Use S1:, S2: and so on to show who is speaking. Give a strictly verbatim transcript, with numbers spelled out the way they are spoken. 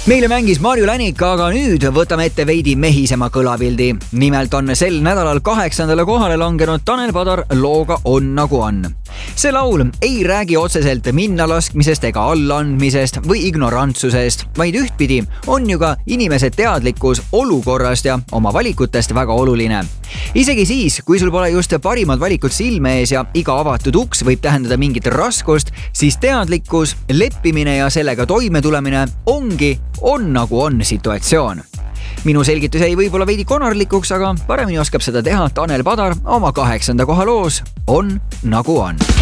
S1: Meile mängis Marju Länik, aga nüüd võtame ette veidi mehisema kõlapildi. Nimelt on sel nädalal kaheksandale kohale langenud Tanel Padar looga On nagu on. See laul ei räägi otseselt minnalaskmisest ega allaandmisest või ignorantsusest, vaid ühtpidi on ju ka inimese teadlikkus olukorrast ja oma valikutest väga oluline. Isegi siis, kui sul pole just parimad valikud silme ees ja iga avatud uks võib tähendada mingit raskust, siis teadlikkus, leppimine ja sellega toime tulemine ongi on nagu on situatsioon. Minu selgitus jäi võib-olla veidi konarlikuks, aga paremini oskab seda teha Tanel Padar oma kaheksanda koha loos On nagu on.